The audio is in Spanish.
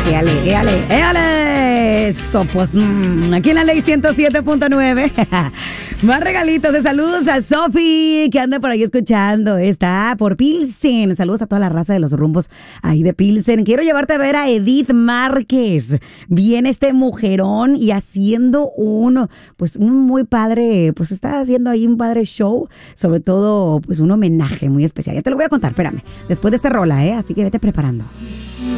éale. Eso, pues, aquí en la ley 107.9. Más regalitos de saludos a Sofi, que anda por ahí escuchando. Está por Pilsen. Saludos a toda la raza de los rumbos ahí de Pilsen. Quiero llevarte a ver a Edith Márquez. Viene este mujerón y haciendo un muy padre, pues está haciendo ahí un padre show. Sobre todo, pues un homenaje muy especial. Ya te lo voy a contar, espérame. Después de esta rola, así que vete preparando.